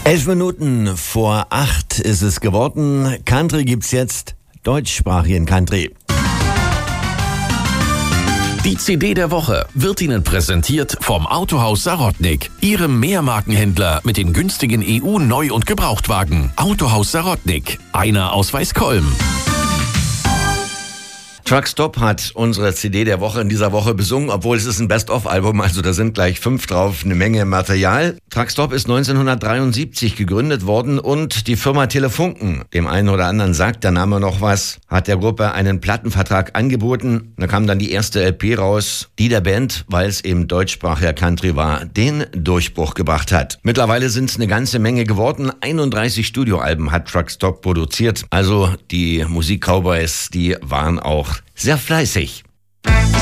7:11 ist es geworden. Country gibt's jetzt, deutschsprachigen Country. Die CD der Woche wird Ihnen präsentiert vom Autohaus Sarotnik, Ihrem Mehrmarkenhändler mit den günstigen EU-Neu- und Gebrauchtwagen. Autohaus Sarotnik, einer aus Weißkolm. Truckstop hat unsere CD der Woche in dieser Woche besungen, obwohl es ist ein Best-of-Album, also da sind gleich 5 drauf, eine Menge Material. Truckstop ist 1973 gegründet worden und die Firma Telefunken, dem einen oder anderen sagt der Name noch was, hat der Gruppe einen Plattenvertrag angeboten. Da kam dann die erste LP raus, die der Band, weil es eben deutschsprachiger Country war, den Durchbruch gebracht hat. Mittlerweile sind es eine ganze Menge geworden. 31 Studioalben hat Truckstop produziert. Also die Musik-Cowboys, die waren auch sehr fleißig.